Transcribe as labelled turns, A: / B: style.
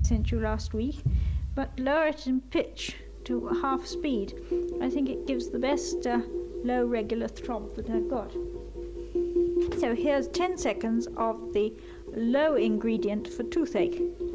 A: sent you last week, but lower it in pitch to half speed. I think it gives the best low regular throb that I've got. So here's 10 seconds of the low ingredient for toothache.